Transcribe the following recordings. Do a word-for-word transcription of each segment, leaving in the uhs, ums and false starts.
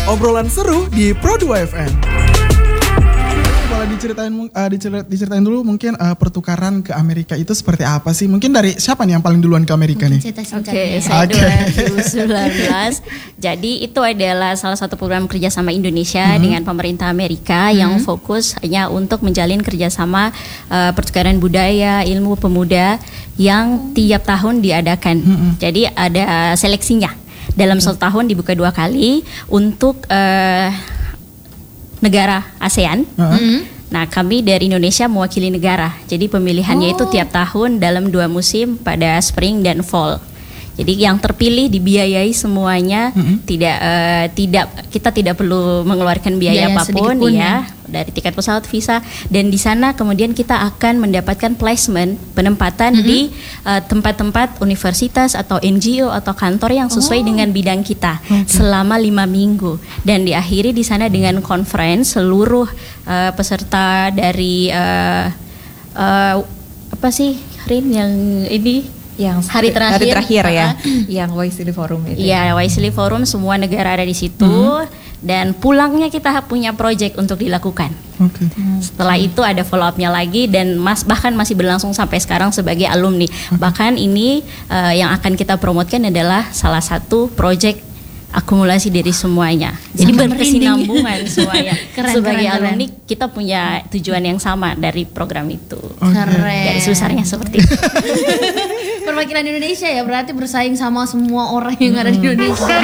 Obrolan seru di Pro dua F M. Boleh diceritain uh, dicer- diceritain dulu mungkin uh, pertukaran ke Amerika itu seperti apa sih? Mungkin dari siapa nih yang paling duluan ke Amerika nih? Oke, okay, saya okay. dua ribu sembilan belas. Jadi itu adalah salah satu program kerjasama Indonesia mm-hmm. dengan pemerintah Amerika mm-hmm. yang fokus hanya untuk menjalin kerjasama uh, pertukaran budaya, ilmu pemuda yang tiap tahun diadakan. Mm-hmm. Jadi ada seleksinya. Dalam satu tahun dibuka dua kali untuk uh, negara ASEAN. Uh-huh. Nah, kami dari Indonesia mewakili negara. Jadi pemilihannya oh. itu tiap tahun dalam dua musim pada spring dan fall. Jadi yang terpilih dibiayai semuanya, uh-huh. tidak uh, tidak kita tidak perlu mengeluarkan biaya, biaya apapun ya, ya dari tiket pesawat, visa, dan di sana kemudian kita akan mendapatkan placement penempatan uh-huh. di uh, tempat-tempat universitas atau N G O atau kantor yang sesuai oh. dengan bidang kita okay. selama lima minggu dan diakhiri di sana dengan conference seluruh uh, peserta dari uh, uh, apa sih Rin yang ini yang hari terakhir, hari terakhir ya, yang Wisely Forum itu. Iya, Wisely Forum semua negara ada di situ mm-hmm. dan pulangnya kita punya project untuk dilakukan. Okay. Setelah itu ada follow up-nya lagi dan mas bahkan masih berlangsung sampai sekarang sebagai alumni. Okay. Bahkan ini uh, yang akan kita promotkan adalah salah satu project akumulasi dari semuanya. Jadi berkesinambungan semuanya. Keren, sebagai keren, alumni keren. Kita punya tujuan yang sama dari program itu. Okay. Keren. Dari susahnya seperti itu. Perwakilan Indonesia ya berarti bersaing sama semua orang yang hmm. ada di Indonesia.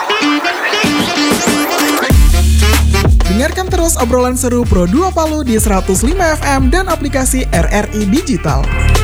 Dengarkan terus obrolan seru Pro dua Palu di seratus lima F M dan aplikasi R R I Digital.